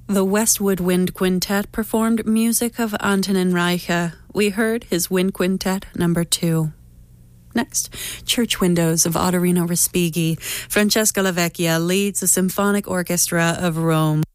The Westwood Wind Quintet performed music of Antonin Reicha. We heard his Wind Quintet number 2. Next, Church Windows of Ottorino Respighi. Francesca Lavecchia leads the Symphonic Orchestra of Rome.